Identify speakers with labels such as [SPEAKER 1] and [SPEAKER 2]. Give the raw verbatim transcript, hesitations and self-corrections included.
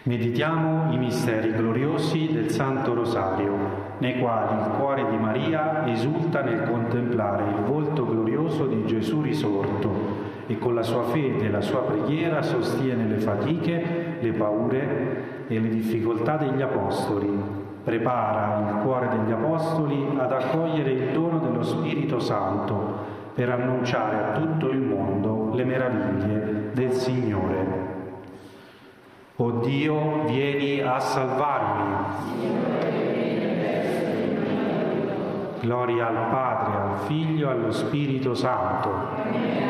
[SPEAKER 1] Meditiamo i misteri gloriosi del Santo Rosario, nei quali il cuore di Maria esulta nel contemplare il volto glorioso di Gesù risorto e con la sua fede e la sua preghiera sostiene le fatiche, le paure e le difficoltà degli Apostoli. Prepara il cuore degli Apostoli ad accogliere il dono dello Spirito Santo per annunciare a tutto il mondo le meraviglie del Signore. O Dio, vieni a salvarmi. Gloria al Padre, al Figlio e allo Spirito Santo.